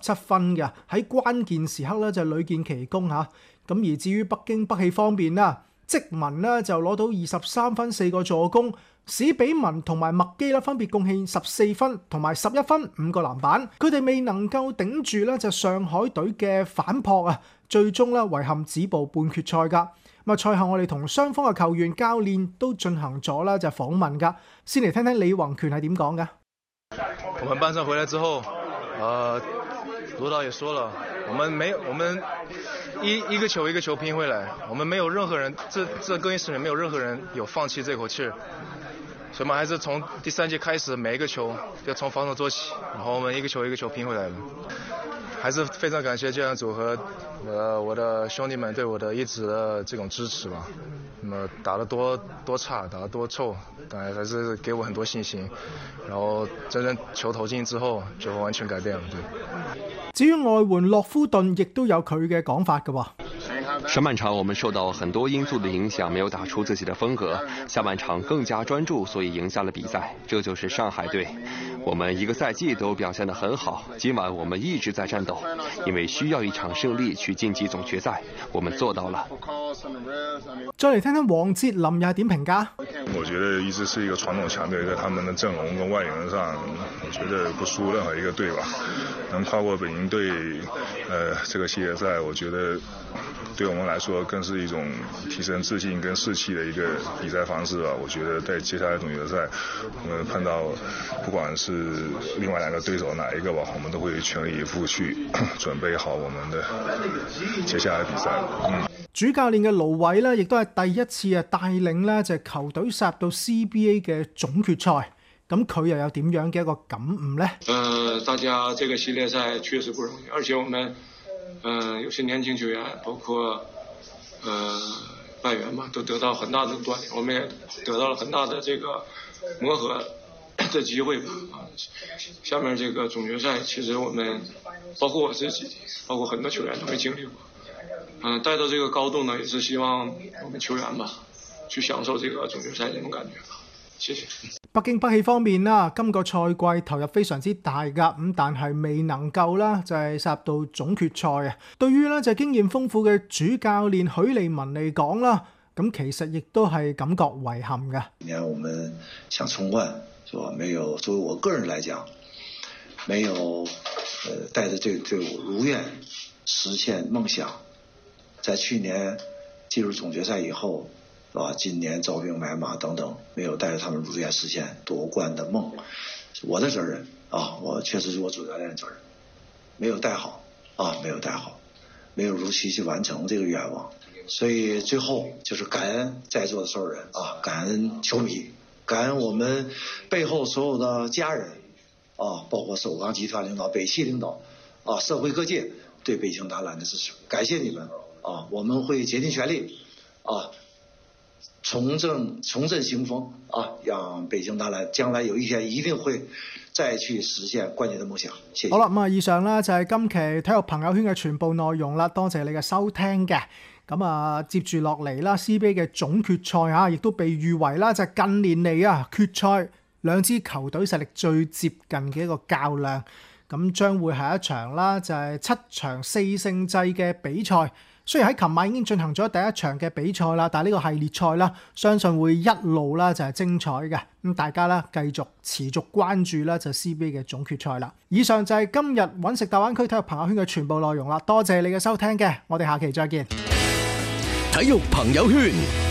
17分嘅，喺關鍵時刻咧就屢建奇功嚇。咁而至於北京北汽方面啦，積文呢就攞到23分4個助攻，史比文同埋麥基啦分別貢獻14分同埋11分5個籃板，佢哋未能夠頂住咧就上海隊嘅反撲啊，最終咧遺憾止步半決賽㗎。咁啊，賽後我哋同雙方嘅球員、教練都進行咗啦就訪問㗎，先嚟聽聽李宏權係點講㗎。 我們班上回來之後，羅導也說了，我們一個球一個球拼回來，我們沒有任何人，這更衣室裡沒有任何人有放棄這口氣，所以我們還是從第3節開始，每一個球要從防守做起，然後我們一個球一個球拼回來了。還是非常感謝這樣組合，我的兄弟們對我的一直的這種支持吧。那麼打得多差，打得多臭，當然還是給我很多信心。然後真正球投進之後，就完全改變了。對。 至於外援洛夫頓，亦都有佢嘅講法嘅喎。 上半場我們受到很多因素的影響，沒有打出自己的風格。下半場更加專注，所以贏下了比賽。這就是上海隊。我們一個賽季都表現得很好，今晚我們一直在戰鬥，因為需要一場勝利去晉級總決賽，我們做到了。 再嚟聽聽王哲林又係點評價？ 我覺得一直是一個傳統強隊，在他們的陣容跟外援上，我覺得不輸任何一個隊吧。能跨過北京隊，這個系列賽，我覺得對我們來說更是一種提升自信跟士氣的一個比賽方式吧。我覺得在接下來總決賽，我們碰到不管是另外兩個對手哪一個吧，我們都會全力以赴去準備好我們的接下來比賽。 主教練嘅盧偉咧，亦都係第一次帶領咧就球隊殺入到 CBA 嘅總決賽。咁佢又有點樣嘅一個感悟呢？ 大家這個系列賽確實不容易，而且我們有些年輕球員，包括外援嘛，都得到很大的鍛鍊，我們也得到了很大的這個磨合的機會吧。下面這個總決賽，其實我們包括我自己，包括很多球員都沒經歷過。帶到這個高度呢，也是希望我們球員吧，去享受這個總決賽這種感覺。謝謝。 北京北汽方面啦，今個賽季投入非常之大㗎，咁但係未能夠啦，就係殺入到總決賽啊。對於咧就經驗豐富嘅主教練許利文嚟講啦，咁其實亦都係感覺遺憾嘅。 今年我們想重冠，是吧？沒有，作為我個人來講，沒有帶着這個隊伍如願實現夢想。在去年進入總決賽以後，是吧？今年招兵買馬等等，沒有帶着他們如願實現奪冠的夢，是我的責任啊！我確實是我主教練的責任，沒有帶好啊，沒有帶好，沒有如期去完成這個願望。所以最後就是感恩在座的所有人啊，感恩球迷，感恩我們背後所有的家人啊，包括首鋼集團領導、北汽領導啊，社會各界對北京大藍的支持，感謝你們啊！我們會竭盡全力啊，重振雄風啊，讓北京大藍將來有一天一定會再去實現冠軍的夢想。謝謝。 好啦，咁啊，以上咧就係今期體育朋友圈嘅全部內容啦，多謝你嘅收聽嘅。咁啊，接住落嚟啦 ，CBA 嘅總決賽啊，亦都被譽為啦，就係近年嚟啊決賽兩支球隊實力最接近嘅一個較量。咁將會係一場啦，就係7場4勝制嘅比賽。雖然喺琴晚已經進行咗第一場嘅比賽啦，但係呢個系列賽啦，相信會一路啦就係精彩嘅。咁大家啦繼續持續關注啦就 CBA 嘅總決賽啦。以上就係今日揾食大灣區體育朋友圈嘅全部內容啦。多謝你嘅收聽嘅，我哋下期再見。 體育朋友圈。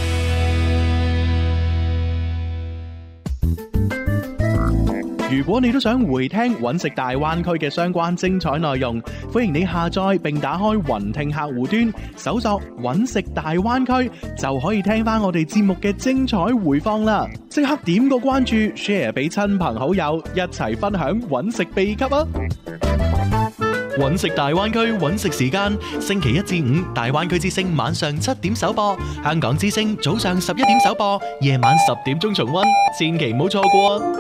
如果你都想回聽揾食大灣區嘅相關精彩內容，歡迎你下載並打開雲聽客戶端，搜索揾食大灣區，就可以聽翻我哋節目嘅精彩回放啦！即刻點個關注 ，share 俾親朋好友，一齊分享揾食秘笈啊！揾食大灣區揾食時間，星期1至5大灣區之聲晚上7點首播，香港之聲早上11點首播，夜晚10點鐘重溫，千祈唔好錯過啊！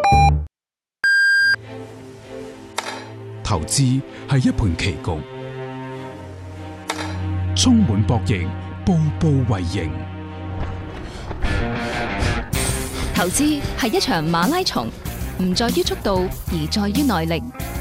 投資係一盤棋局，充滿博弈，步步為營。 投資係一場馬拉松，唔在於速度，而在於耐力。